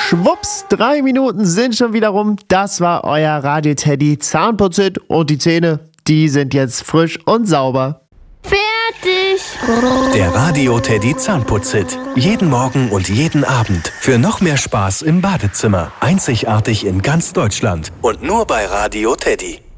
Schwupps, 3 Minuten sind schon wieder rum. Das war euer Radio Teddy Zahnputzit und die Zähne, die sind jetzt frisch und sauber. Fertig! Der Radio Teddy Zahnputzhit. Jeden Morgen und jeden Abend. Für noch mehr Spaß im Badezimmer. Einzigartig in ganz Deutschland. Und nur bei Radio Teddy.